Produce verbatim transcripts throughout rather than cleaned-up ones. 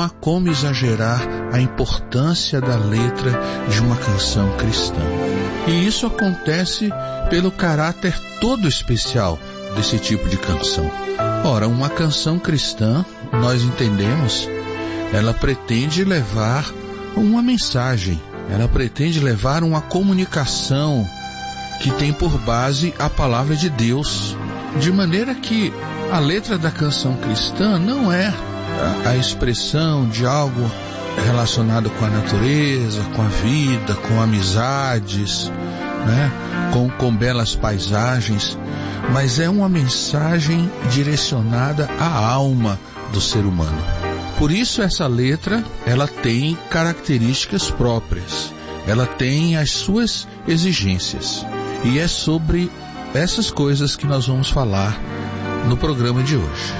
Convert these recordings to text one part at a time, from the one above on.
há como exagerar a importância da letra de uma canção cristã. E isso acontece pelo caráter todo especial desse tipo de canção. Ora, uma canção cristã, nós entendemos, ela pretende levar uma mensagem, ela pretende levar uma comunicação que tem por base a palavra de Deus, de maneira que a letra da canção cristã não é a, a expressão de algo relacionado com a natureza, com a vida, com amizades, né? com, com belas paisagens, mas é uma mensagem direcionada à alma do ser humano. Por isso essa letra, ela tem características próprias, ela tem as suas exigências, e é sobre essas coisas que nós vamos falar no programa de hoje.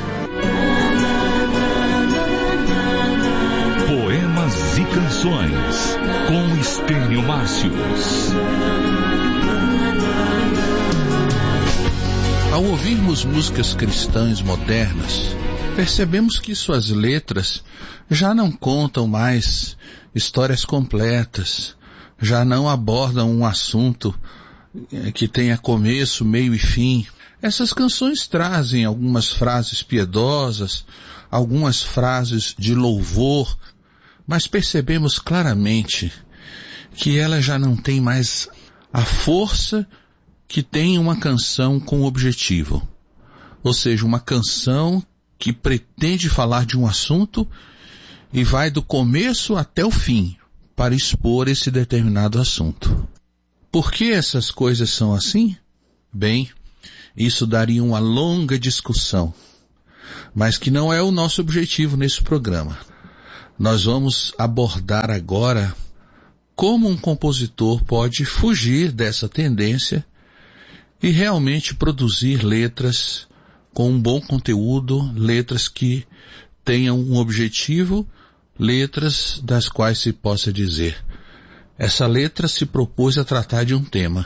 Poemas e canções com Estênio Márcios. Ao ouvirmos músicas cristãs modernas, percebemos que suas letras já não contam mais histórias completas, já não abordam um assunto que tenha começo, meio e fim. Essas canções trazem algumas frases piedosas, algumas frases de louvor, mas percebemos claramente que ela já não tem mais a força que tem uma canção com objetivo. Ou seja, uma canção que pretende falar de um assunto e vai do começo até o fim para expor esse determinado assunto. Por que essas coisas são assim? Bem, isso daria uma longa discussão, mas que não é o nosso objetivo nesse programa. Nós vamos abordar agora como um compositor pode fugir dessa tendência e realmente produzir letras com um bom conteúdo, letras que tenham um objetivo, letras das quais se possa dizer: essa letra se propôs a tratar de um tema,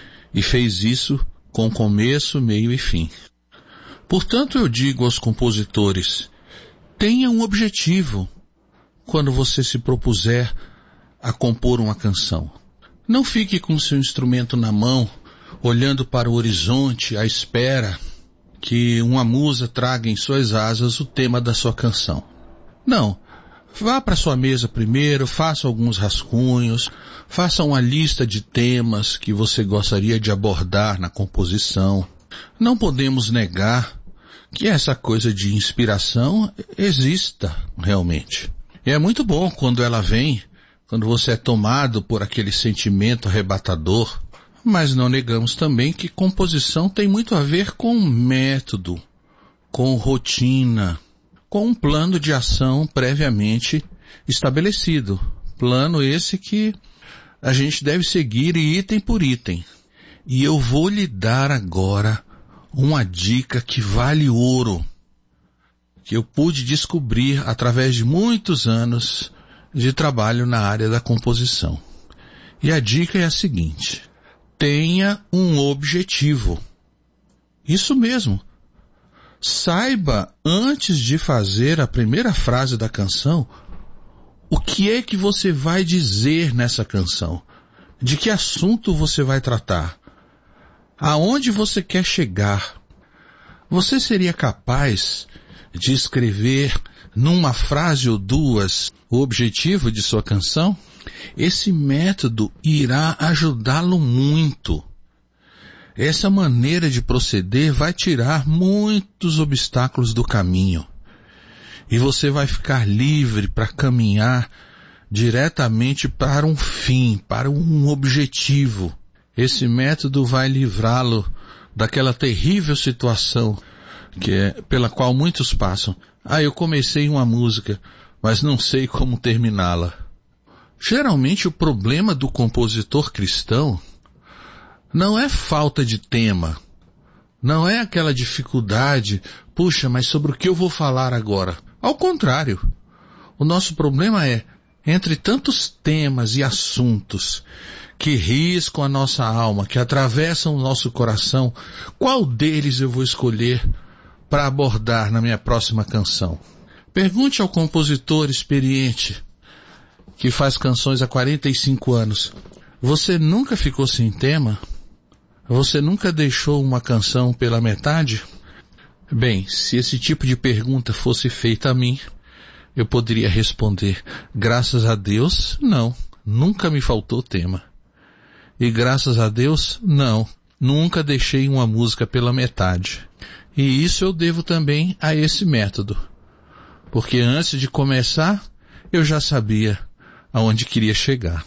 e fez isso com começo, meio e fim. Portanto, eu digo aos compositores, tenha um objetivo quando você se propuser a compor uma canção. Não fique com seu instrumento na mão, olhando para o horizonte, à espera que uma musa traga em suas asas o tema da sua canção. Não. Vá para sua mesa primeiro, faça alguns rascunhos, faça uma lista de temas que você gostaria de abordar na composição. Não podemos negar que essa coisa de inspiração exista realmente. E é muito bom quando ela vem, quando você é tomado por aquele sentimento arrebatador, mas não negamos também que composição tem muito a ver com método, com rotina, com um plano de ação previamente estabelecido. Plano esse que a gente deve seguir item por item. E eu vou lhe dar agora uma dica que vale ouro, que eu pude descobrir através de muitos anos de trabalho na área da composição. E a dica é a seguinte: tenha um objetivo. Isso mesmo. Saiba, antes de fazer a primeira frase da canção, o que é que você vai dizer nessa canção? De que assunto você vai tratar? Aonde você quer chegar? Você seria capaz de escrever numa frase ou duas o objetivo de sua canção? Esse método irá ajudá-lo muito. Essa maneira de proceder vai tirar muitos obstáculos do caminho. E você vai ficar livre para caminhar diretamente para um fim, para um objetivo. Esse método vai livrá-lo daquela terrível situação que é, pela qual muitos passam. Ah, eu comecei uma música, mas não sei como terminá-la. Geralmente o problema do compositor cristão não é falta de tema, não é aquela dificuldade, puxa, mas sobre o que eu vou falar agora? Ao contrário, o nosso problema é, entre tantos temas e assuntos que riscam a nossa alma, que atravessam o nosso coração, qual deles eu vou escolher para abordar na minha próxima canção? Pergunte ao compositor experiente que faz canções há quarenta e cinco anos. Você nunca ficou sem tema? Você nunca deixou uma canção pela metade? Bem, se esse tipo de pergunta fosse feita a mim, eu poderia responder, graças a Deus, não, nunca me faltou tema. E graças a Deus, não, nunca deixei uma música pela metade. E isso eu devo também a esse método. Porque antes de começar, eu já sabia aonde queria chegar.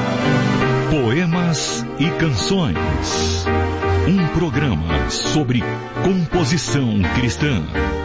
Poemas e Canções. Um programa sobre composição cristã.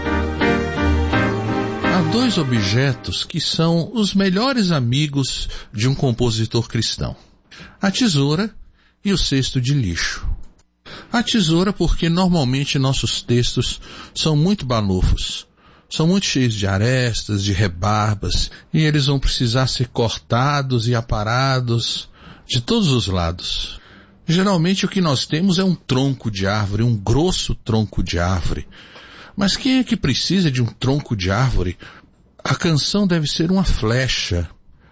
Há dois objetos que são os melhores amigos de um compositor cristão. A tesoura e o cesto de lixo. A tesoura porque normalmente nossos textos são muito balofos. São muito cheios de arestas, de rebarbas, e eles vão precisar ser cortados e aparados de todos os lados. Geralmente o que nós temos é um tronco de árvore, um grosso tronco de árvore. Mas quem é que precisa de um tronco de árvore? A canção deve ser uma flecha.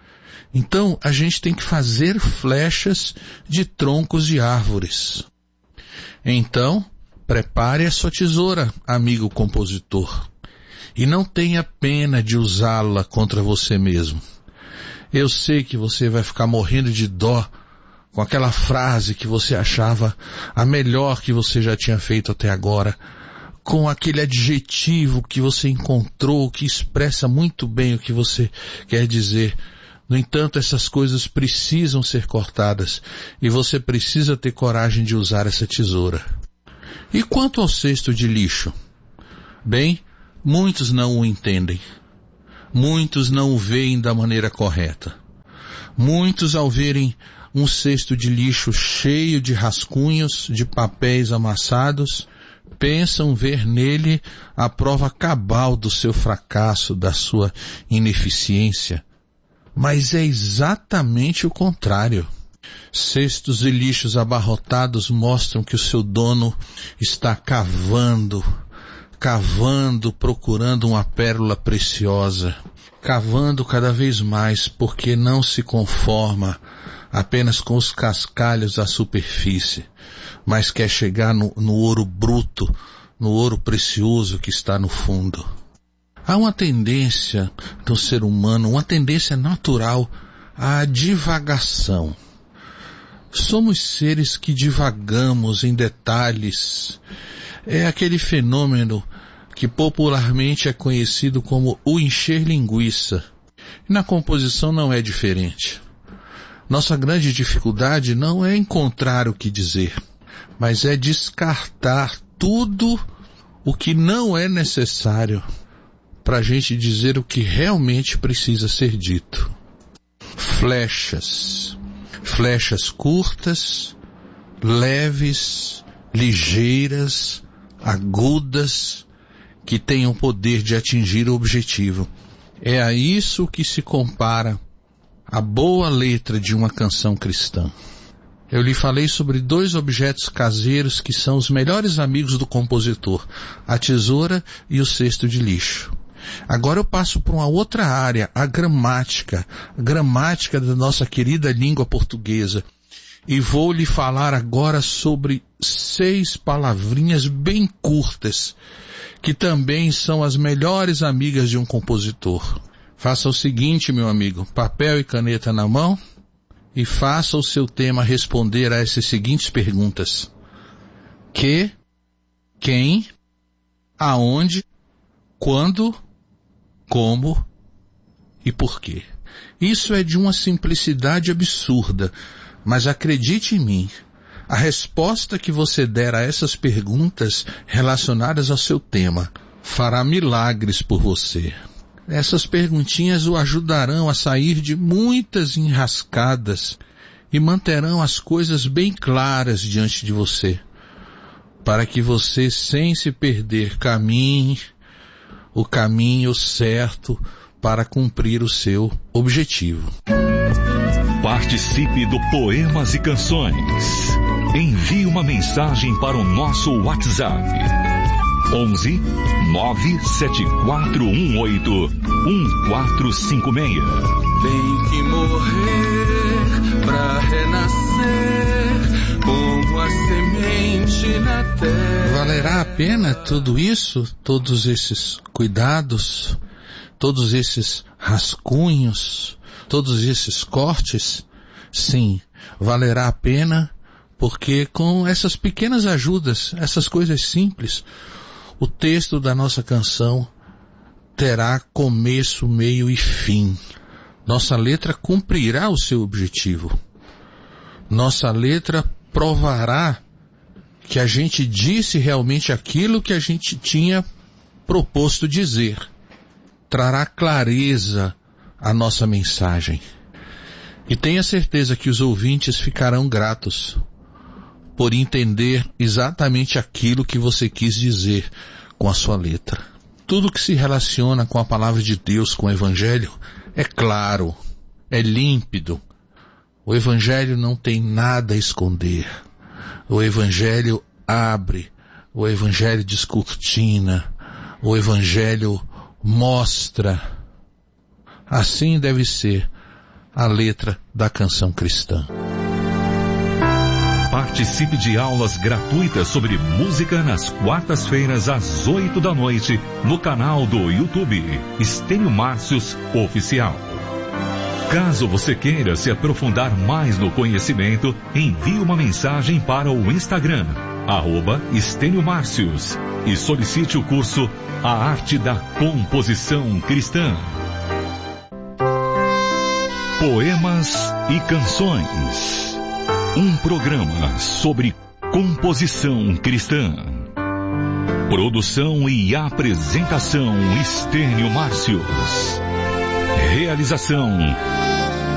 Então a gente tem que fazer flechas de troncos de árvores. Então, prepare a sua tesoura, amigo compositor. E não tenha pena de usá-la contra você mesmo. Eu sei que você vai ficar morrendo de dó com aquela frase que você achava a melhor que você já tinha feito até agora, com aquele adjetivo que você encontrou, que expressa muito bem o que você quer dizer. No entanto, essas coisas precisam ser cortadas e você precisa ter coragem de usar essa tesoura. E quanto ao cesto de lixo? Bem, muitos não o entendem. Muitos não o veem da maneira correta. Muitos, ao verem um cesto de lixo cheio de rascunhos, de papéis amassados, pensam ver nele a prova cabal do seu fracasso, da sua ineficiência. Mas é exatamente o contrário. Cestos de lixos abarrotados mostram que o seu dono está cavando, cavando, procurando uma pérola preciosa, cavando cada vez mais, porque não se conforma apenas com os cascalhos da superfície, mas quer chegar no, no ouro bruto, no ouro precioso que está no fundo. Há uma tendência do ser humano, uma tendência natural à divagação. Somos seres que divagamos em detalhes. É aquele fenômeno que popularmente é conhecido como o encher linguiça. E na composição não é diferente. Nossa grande dificuldade não é encontrar o que dizer, mas é descartar tudo o que não é necessário para a gente dizer o que realmente precisa ser dito. Flechas. Flechas curtas, leves, ligeiras, agudas, que tenham o poder de atingir o objetivo. É a isso que se compara a boa letra de uma canção cristã. Eu lhe falei sobre dois objetos caseiros que são os melhores amigos do compositor, a tesoura e o cesto de lixo. Agora eu passo para uma outra área, a gramática, a gramática da nossa querida língua portuguesa. E vou lhe falar agora sobre seis palavrinhas bem curtas, que também são as melhores amigas de um compositor. Faça o seguinte, meu amigo, papel e caneta na mão, e faça o seu tema responder a essas seguintes perguntas. Que, quem, aonde, quando, como e por quê. Isso é de uma simplicidade absurda, mas acredite em mim, a resposta que você der a essas perguntas relacionadas ao seu tema fará milagres por você. Essas perguntinhas o ajudarão a sair de muitas enrascadas e manterão as coisas bem claras diante de você, para que você, sem se perder, caminhe o caminho certo para cumprir o seu objetivo. Participe do Poemas e Canções. Envie uma mensagem para o nosso WhatsApp. onze nove sete quatro um oito um quatro cinco seis. Tem que morrer pra renascer como a semente na terra. Valerá a pena tudo isso? Todos esses cuidados? Todos esses rascunhos? Todos esses cortes? Sim, valerá a pena, porque com essas pequenas ajudas, essas coisas simples, o texto da nossa canção terá começo, meio e fim. Nossa letra cumprirá o seu objetivo. Nossa letra provará que a gente disse realmente aquilo que a gente tinha proposto dizer. Trará clareza à nossa mensagem. E tenha certeza que os ouvintes ficarão gratos por entender exatamente aquilo que você quis dizer com a sua letra. Tudo que se relaciona com a palavra de Deus, com o Evangelho, é claro, é límpido. O Evangelho não tem nada a esconder. O Evangelho abre, o Evangelho descortina, o Evangelho mostra. Assim deve ser a letra da canção cristã. Participe de aulas gratuitas sobre música nas quartas-feiras às oito da noite no canal do YouTube Estênio Márcios Oficial. Caso você queira se aprofundar mais no conhecimento, envie uma mensagem para o Instagram, arroba Estênio Márcios, e solicite o curso A Arte da Composição Cristã. Poemas e Canções. Um programa sobre composição cristã. Produção e apresentação Estênio Márcios. Realização